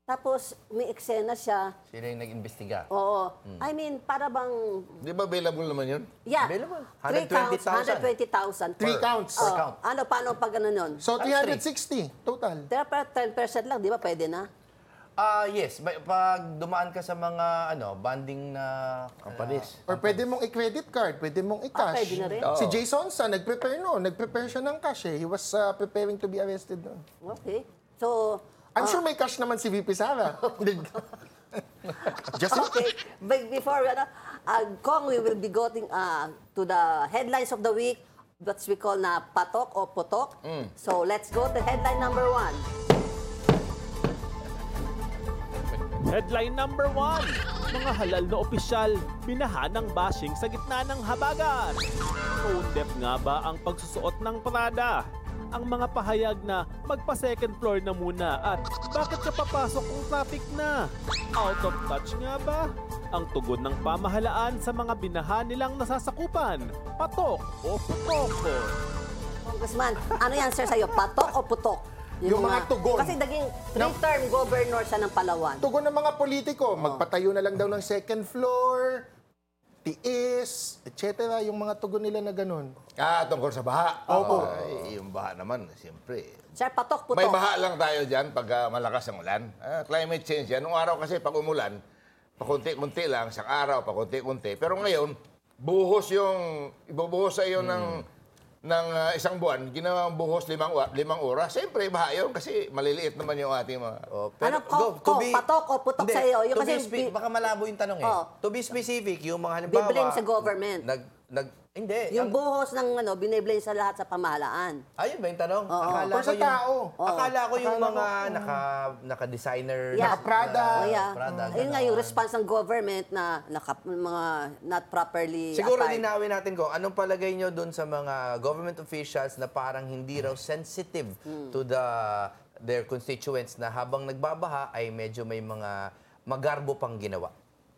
Tapos, may eksena siya. Sino yung nag-imbestiga? Oo. I mean, para bang... Di ba available naman yun? Yeah. Available. 3 counts, 120,000. 3 counts. Oh, ano, paano pag ano nun? So, 360 total. Pero 10% lang, di ba pwede na? Yes. Pag dumaan ka sa mga banding na companies. Or pwede mong i-credit card, pwede mong i-cash. pwede na rin. Si Jason Sa, nag-prepare siya ng cash eh. He was preparing to be arrested noon. Okay. So, I'm sure may cash naman si VP Sara. Just okay. But before, Kong, we will be going to the headlines of the week, what we call na patok o putok. So, let's go to headline number 1. Headline number 1. Mga halal na opisyal, binahan ng bashing sa gitna ng habagat. Tone-deaf nga ba ang pagsusuot ng Prada? Ang mga pahayag na magpa-second floor na muna at bakit ka papasok kung traffic na? Out of touch nga ba? Ang tugon ng pamahalaan sa mga binahan nilang nasasakupan, patok o putok? Congressman, ano yan, sir, sa'yo? Patok o putok? Yung mga tugon. Kasi naging 3-term governor siya ng Palawan. tugon ng mga politiko, magpatayo na lang daw ng second floor, tiis, etc. Yung mga tugon nila na ganun. Tungkol sa baha. Opo. Ay, yung baha naman, siyempre. Sir, patok, putok. May baha lang tayo dyan pag malakas ang ulan. Climate change yan. Noong araw kasi pag umulan, pakunti-kunti lang, isang araw, pakunti-kunti. Pero ngayon, ibubuhos sa iyo ng isang buwan, ginawang buhos 5 oras. Siyempre, baha yun kasi maliliit naman yung ating mga... Ano, patok o putok sa'yo? Yung kasi, baka malabo yung tanong eh. To be specific, yung mga halimbawa... Biblame sa government. Hindi. Yung buhos ng biniblame sa lahat sa pamahalaan. Ayun ba yung tanong? Or sa tao. Akala ko yung mga naka-designer. Yeah. Naka-Prada. Prada, Ayun nga yung response ng government na mga not properly Siguro attired. linawin natin ko, anong palagay nyo dun sa mga government officials na parang hindi raw sensitive to their constituents na habang nagbabaha ay medyo may mga magarbo pang ginawa?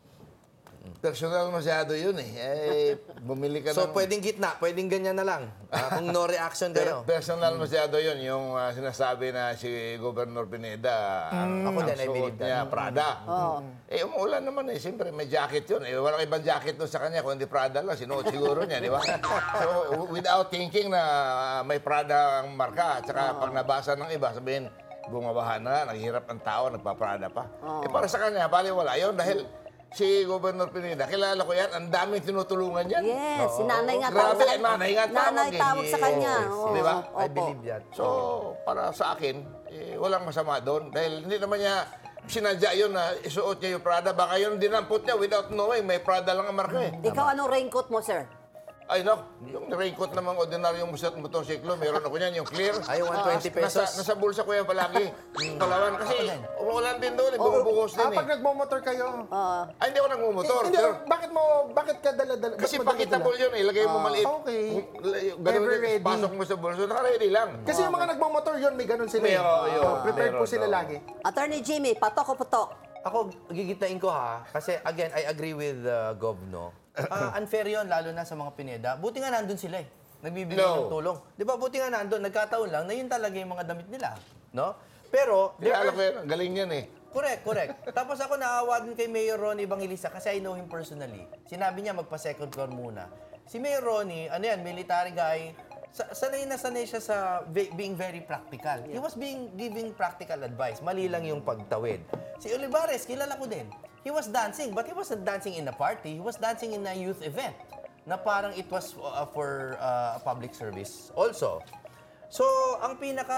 Personal masyado yun eh. Bumili ka So, ng... pwedeng gitna, pwedeng ganyan na lang. Kung no reaction kayo. Personal masyado yun. Yung sinasabi na si Governor Pineda, Ako din, I believe suot niya, that. Prada. Umuulan naman eh. Siyempre, may jacket yun. Walang ibang jacket doon sa kanya, kundi Prada lang. Sinuot siguro niya, di ba? So, without thinking na may Prada ang marka, at saka pag nabasa ng iba, sabihin, bumabaha na, naghihirap ang tao, nagpa-Prada pa. Para sa kanya, baliwala yun dahil si Governor Pineda, kilala ko yan, ang daming tinutulungan yan. Yes, si nanay nga Grabe, tawag sa nanay nga tawag nanay eh. tawag sa kanya. Yes, Oo. di ba? I believe that. So, para sa akin, walang masama doon. Dahil hindi naman niya sinadya yun na isuot niya yung Prada. Baka yun dinampot niya without knowing. May Prada lang ang marka eh. Ikaw, anong raincoat mo, sir? Ay, no. Yung raincoat namang ordinaryong motorsiklo, meron ako niyan, yung clear. Ay, 120 pesos. Nasa bulsa ko yan palagi. Palawan. Kasi umuulan din doon, bumubuhos din Pag eh. nagmomotor kayo. Ay, hindi ako nagmumotor. Hindi, Pero, bakit ka dala-dala? kasi ba't mo pakitable dala-dala? yun eh. Ilagay mo maliit. Okay. Ganun Ever din, ready. pasok mo sa bulso. Naka-ready lang. Kasi yung mga nagmomotor yun, may ganun sila. May, Prepared po meron, sila lagi. Attorney Jimmy, patok o putok? Ako, gigitain ko ha. Kasi again, I agree with Govno. Unfair yun, lalo na sa mga Pineda. Buti nga nandun sila eh. Nagbibigay ng tulong. Di ba, buti nga nandun, nagkataon lang na yun talaga yung mga damit nila. No? Pero, Hindi, alam ko yan. Galing yan eh. correct. Tapos ako naawa din kay Mayor Ronnie Evangelista kasi I know him personally. Sinabi niya magpa-second floor muna. Si Mayor Ronnie, military guy, sanay na sanay siya sa being very practical. He was giving practical advice. Mali lang yung pagtawid. Si Olivares, kilala ko din. He was dancing, but he wasn't dancing in a party. He was dancing in a youth event na parang it was for public service also. So, ang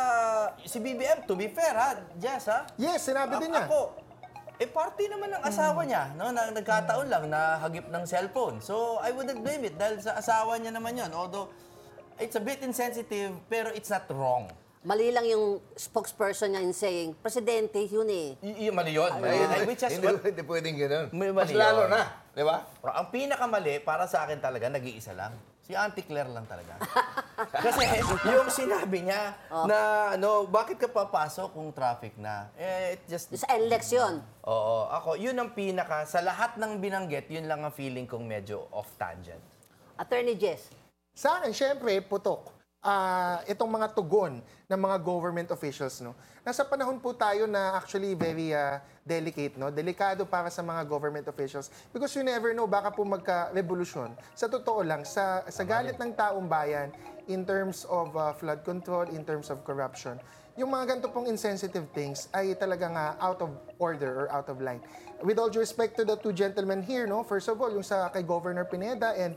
si BBM, to be fair ha, Jess ha? Yes, sinabi din niya. Ako, party naman ng asawa niya, no? Na nagkataon lang na hagip ng cellphone. So, I wouldn't blame it dahil sa asawa niya naman yun. Although, it's a bit insensitive, pero it's not wrong. Mali lang yung spokesperson niya in saying, Presidente, yun eh. Yung mali yun. Which has Hindi pwedeng gano'n. May Mas mali lalo yun. na. Di ba? Ang pinakamali, para sa akin talaga, nag-iisa lang. Si Auntie Claire lang talaga. Kasi yung sinabi niya na, bakit ka papasok kung traffic na? It just... Sa election. Oo. Ako, yun ang sa lahat ng binanggit, yun lang ang feeling kong medyo off-tangent. Attorney Jess. Sa akin, syempre, putok. itong mga tugon ng mga government officials, no? Nasa panahon po tayo na actually very delicate, no? Delikado para sa mga government officials because you never know, baka po magka-revolusyon. Sa totoo lang, sa galit ng taong bayan in terms of flood control, in terms of corruption, yung mga ganito pong insensitive things ay talagang out of order or out of line. With all due respect to the two gentlemen here, no? First of all, yung sa kay Governor Pineda and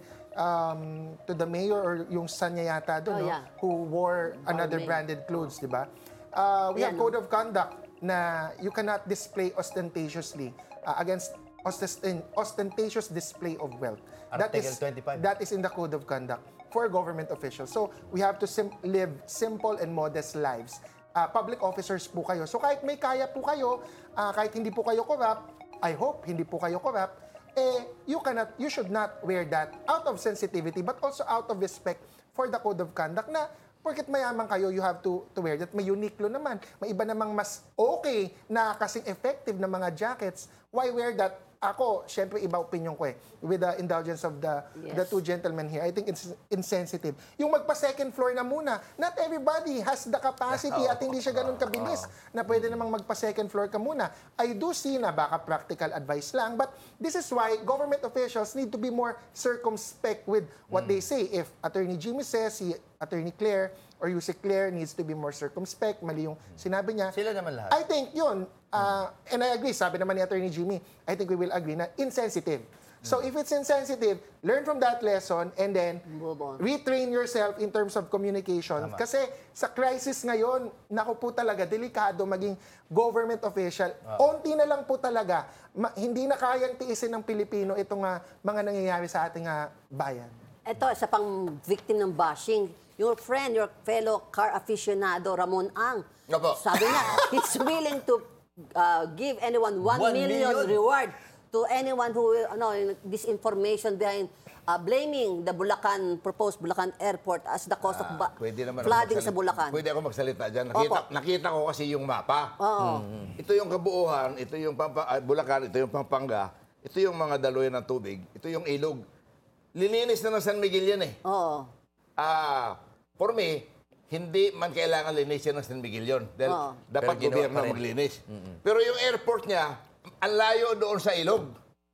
to the mayor or yung son niya yata doon, no? yeah. Who wore another branded clothes, di ba? We have code of conduct na you cannot display ostentatiously against ostentatious display of wealth. Article 25. That is in the code of conduct for government officials. So we have to live simple and modest lives. Public officers po kayo. So kahit may kaya po kayo, kahit hindi po kayo corrupt, I hope hindi po kayo corrupt, you should not wear that out of sensitivity but also out of respect for the code of conduct na porket mayaman kayo, you have to wear that. May Uniqlo naman. May iba namang mas okay na kasing effective na mga jackets. Why wear that? Ako, syempre iba opinion ko with the indulgence of the two gentlemen here. I think it's insensitive. Yung magpa-second floor na muna, not everybody has the capacity at hindi siya ganun kabilis na pwede namang magpa-second floor ka muna. I do see na baka practical advice lang, but this is why government officials need to be more circumspect with what they say. If Attorney Jimmy says, si Attorney Claire or Yusek Claire needs to be more circumspect, mali yung sinabi niya. Sila naman lahat. I think yun, and I agree, sabi naman ni Attorney Jimmy, I think we will agree na insensitive. So if it's insensitive, learn from that lesson and then Move on. retrain yourself in terms of communication. Tama. Kasi sa crisis ngayon, naku po talaga, delikado maging government official. Onti na lang po talaga, hindi na kayang tiisin ng Pilipino itong mga nangyayari sa ating bayan. Ito, isa pang victim ng bashing. Your friend, your fellow car aficionado, Ramon Ang. Opo. Sabi niya, he's willing to give anyone 1 1 million million? reward to anyone who, disinformation behind blaming the proposed Bulacan Airport as the cause of Pwede naman ako flooding sa magsalita. Bulacan. Pwede ako magsalita dyan. Opo. Nakita ko kasi yung mapa. Oo. Ito yung kabuuhan, ito yung Bulacan, ito yung Pampanga, ito yung mga daluyan ng tubig, ito yung ilog. Lilinis na ng San Miguel yan eh. Oo. For me, hindi man kailangan linisin ng San Miguel yun. Dahil Oo. dapat Pero ginawa gobyerno pa rin. maglinis. Pero yung airport niya, ang layo doon sa ilog.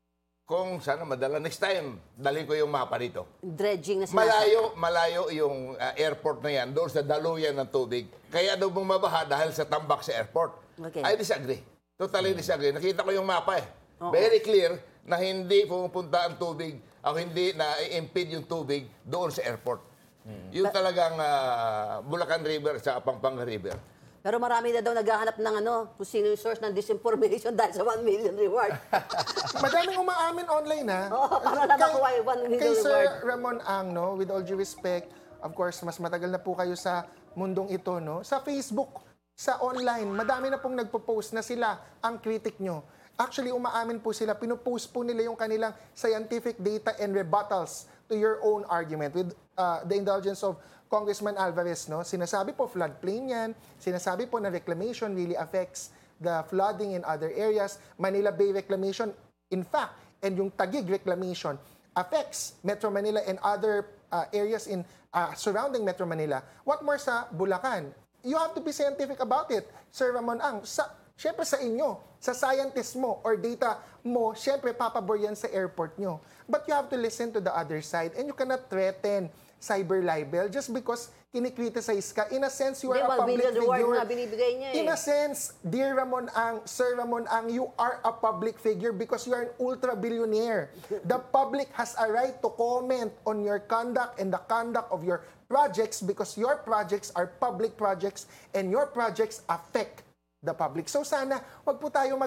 Kung sana madala, next time, dalhin ko yung mapa dito. Dredging na sinasabi. Malayo yung airport na yan, doon sa daluyan ng tubig. Kaya daw bumabaha dahil sa tambak sa airport. Okay. I disagree. Totally disagree. Nakita ko yung mapa eh. Oo. Very clear na hindi pumupunta ang tubig o hindi na i-impede yung tubig doon sa airport. Yung talagang Bulacan River sa Pampanga River. Pero marami na daw naghahanap ng kung sino yung source ng disinformation dahil sa 1 million reward. Madaming umaamin online Oo, para na makuha yung 1 million Kay reward. Sir Ramon Ang, no, with all due respect, of course, mas matagal na po kayo sa mundong ito, no? Sa Facebook, sa online, madami na pong nagpo-post na sila ang critic nyo. Actually, umaamin po sila, pinopost po nila yung kanilang scientific data and rebuttals to your own argument with the indulgence of Congressman Alvarez, no? Sinasabi po floodplain yan, sinasabi po na reclamation really affects the flooding in other areas. Manila Bay reclamation, in fact, and yung Taguig reclamation affects Metro Manila and other areas in surrounding Metro Manila. What more sa Bulacan? You have to be scientific about it, Sir Ramon Ang. Siyempre sa inyo, sa scientist mo or data mo, siyempre papabor yan sa airport nyo. But you have to listen to the other side and you cannot threaten cyber libel just because kinikriticize ka. In a sense, you are a 1 public million reward figure. na binibigay niya eh. In a sense, dear Ramon Ang, Sir Ramon Ang, you are a public figure because you are an ultra-billionaire. The public has a right to comment on your conduct and the conduct of your projects because your projects are public projects and your projects affect the public. So sana, wag po tayo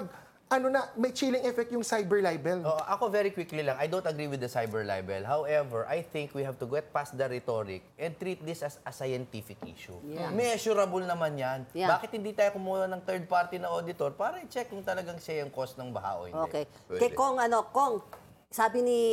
may chilling effect yung cyber libel. Ako very quickly lang, I don't agree with the cyber libel. However, I think we have to get past the rhetoric and treat this as a scientific issue. Yeah. Measurable naman yan. Yeah. Bakit hindi tayo kumuha ng third party na auditor para i-check kung talagang siya yung cause ng baha o hindi? Okay. Pwede. Kay Kong, sabi ni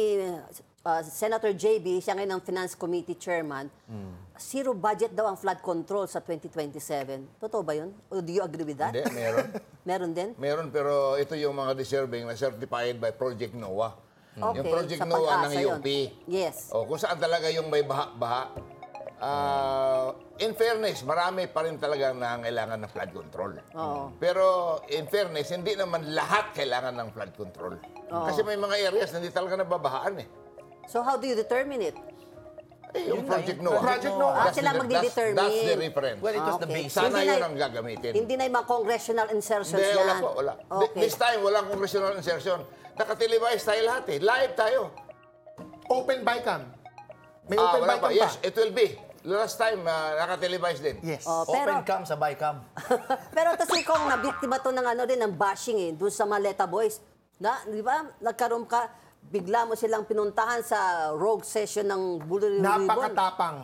Senator JB, siya ngayon ang Finance Committee Chairman, zero budget daw ang flood control sa 2027. Totoo ba yun? O do you agree with that? Hindi, meron. Meron din? Meron, pero ito yung mga deserving na certified by Project NOAA. Okay, Yung Project sa NOAA ng Pag-asa yun. UP. Yes. O, kung saan talaga yung may baha-baha. In fairness, marami pa rin talagang nangangailangan ng flood control. Oo. Pero in fairness, hindi naman lahat kailangan ng flood control. Kasi may mga areas na hindi talaga nababahaan eh. So how do you determine it? Yung Project NOAA. Project NOAA. Ah, sila magdidetermine. That's the reference. Well, it was the Okay. base. Sana Hindi yun na- ang gagamitin. Hindi na yung mga congressional insertions Hindi, wala yan. po, wala. Okay. This time, walang congressional insertion. Nakatelevise tayo lahat eh. Live tayo. Open bycam. May open Wala bycam pa. pa. Yes, it will be. Last time, nakatelevise din. Yes. Oh, pero, Open cam sa bycam. pero kasi kung nabiktima to ng ano din, ng bashing eh, doon sa Maleta Boys. Di ba? Nagkaroon ka, bigla mo silang pinuntahan sa rogue session ng Bully Ribbon. Napakatapang.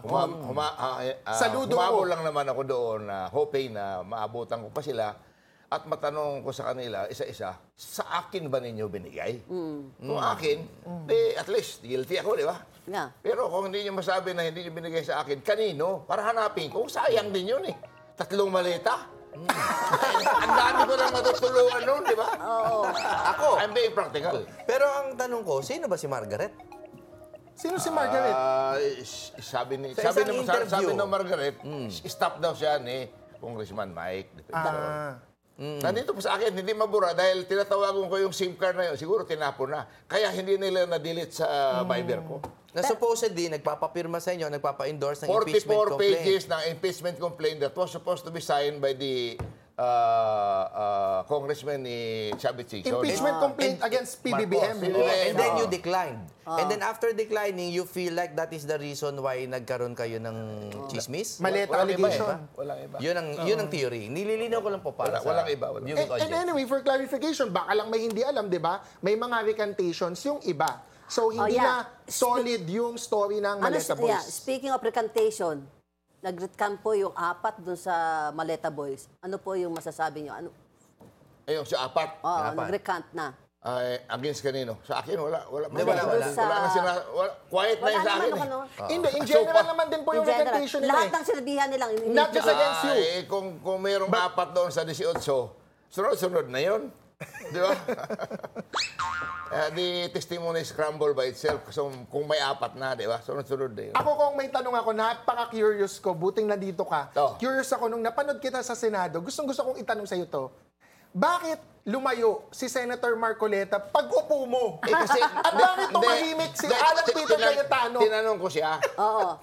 Saludo Humabol ako. lang naman ako doon na hoping na maabutan ko pa sila at matanong ko sa kanila, isa-isa, sa akin ba ninyo binigay? Kung akin, di, at least, guilty ako, di ba? Yeah. Pero kung hindi nyo masabi na hindi nyo binigay sa akin, kanino? Para hanapin ko, sayang din yun eh. 3 maleta. Ang dami ko lang matutulungan noon, di ba? Oo. Ako. I'm being practical. Pero ang tanong ko, sino ba si Margaret? Sino si Margaret? Sabi Sa isang ni interview. Margaret, stop daw siya ni Congressman Mike. Nandito po sa akin, hindi mabura dahil tinatawagan ko yung SIM card na yun. Siguro tinapon na. Kaya hindi nila na-delete sa Viber ko. Na supposedly, nagpapapirma sa inyo, nagpapa-endorse ng impeachment 44 complaint. pages ng impeachment complaint that was supposed to be signed by the Congressman ni Chavit Singson. Impeachment complaint against PBBM. Marcos. Oh, and then Oo. you declined. And then after declining, you feel like that is the reason why nagkaroon kayo ng chismis? Maleta Walang iba, allegation. Walang iba. Yun ang theory. Nililinaw ko lang po para sa Walang iba, walang viewing And audience. anyway, for clarification, baka lang may hindi alam, di ba? May mga recantations yung iba. So, hindi yeah. na solid yung story ng Maleta Ano, Boys. yeah, speaking of recantation, nag-recant po yung 4 doon sa Maleta Boys. Ano po yung masasabi nyo? Ano? Ayun, sa apat. Nag-recant na. Ay, against kanino? Sa akin, wala. Hindi, wala. Wala na sila. Quiet na Wala yun sa naman akin. ako, no? Hindi, in general naman din po In yung general, recantation nila. lahat ng sinabihan nilang Not just against you. Kung mayroong 4 doon sa 18, sunod-sunod na yun. Di ba? The testimony scramble by itself. So, kung may 4 na, di ba? Sunod-sunod na yun. Ako kung may tanong ako, napaka-curious ko, buting nandito ka. Oh. Curious ako nung napanood kita sa Senado, gustong-gusto kong itanong sa'yo to. Bakit lumayo si Senator Marcoleta pag upo mo? Kasi, At bakit tumahimik si Alan Peter Cayetano? Tinanong ko siya. Oo.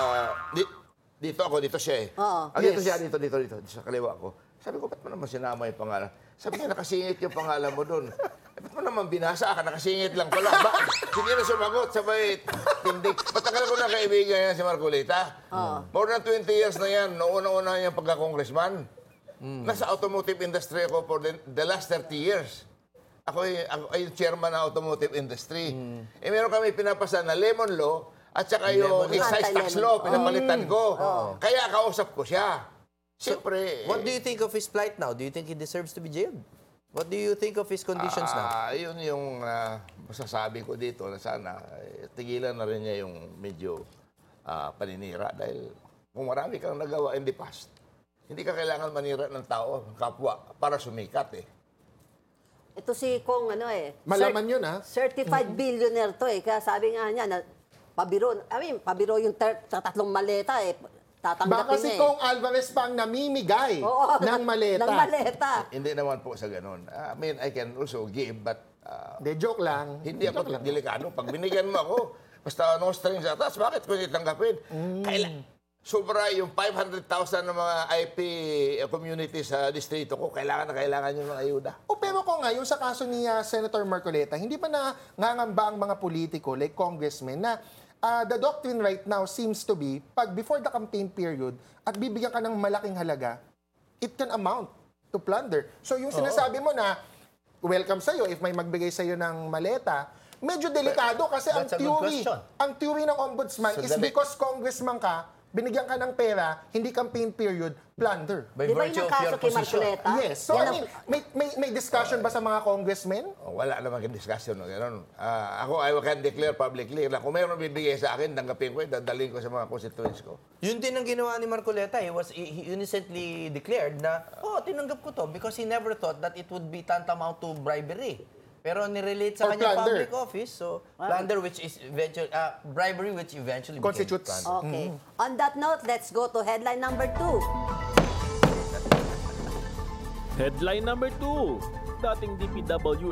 Dito ako, dito siya eh. Oo. Dito Yes. siya, dito, sa kaliwa ko. Sabi ko, ba't mo naman sinama yung pangalan? Sabi niya, nakasingit yung pangalan mo doon. Ba't mo naman binasa ka? Nakasingit lang pala. Hindi na sumagot. Sabay, tindig. Matagal ko na kaibigan yan si Marcoleta. More than 20 years na yan. Noong una niyang pagka-congressman. Nasa automotive industry ako for the last 30 years. Ako ay chairman ng automotive industry. Meron kami pinapasa na lemon law at saka yung excise tax law, pinapalitan ko. Kaya kausap ko siya. Siyempre, What do you think of his plight now? Do you think he deserves to be jailed? What do you think of his conditions now? Yun yung masasabi ko dito na sana tigilan na rin niya yung medyo paninira dahil kung marami kang nagawa in the past, hindi ka kailangan manira ng tao, ng kapwa, para sumikat eh. Ito si Kong, Malaman yun, ha? Certified billionaire to eh. Kaya sabi nga niya, na pabiro yung 3 maleta eh. Tatanggapin Baka si niya eh. Kong Alvarez pa ang namimigay Oo, ng maleta. Ng maleta. Hindi naman po sa ganun. I mean, I can also give, but De, joke lang. hindi ako delikado. Pag binigyan mo ako, basta no strings attached, bakit ko hindi tanggapin? Sobra yung 500,000 ng mga IP community sa distrito ko, kailangan yung mga ayuda. Pero kung nga, yung sa kaso ni Senator Marcoleta, hindi pa nangangamba ang mga politiko, like congressmen, na the doctrine right now seems to be, pag before the campaign period, at bibigyan ka ng malaking halaga, it can amount to plunder. So yung sinasabi mo na, welcome sa'yo if may magbigay sa'yo ng maleta, medyo delikado kasi That's a good question. ang theory ng ombudsman is because congressman ka, binigyan ka ng pera, hindi campaign period, plunder. By Di ba virtue yung of kaso your kay position. Marcoleta? Yes. So, Yan I ang- mean, may discussion ba sa mga congressmen? Wala naman yung discussion. No? Ganun. Ako, I can declare publicly na kung mayroon bibigay sa akin, tanggapin ko, dadalhin ko sa mga constituents ko. Yun din ang ginawa ni Marcoleta. He innocently declared na, tinanggap ko to because he never thought that it would be tantamount to bribery. Pero nirelate sa Or kanya plunder. public office, so plunder which is eventually, bribery which eventually became Constitutes. plunder. Okay. On that note, let's go to headline number 2. Headline number 2. Dating DPW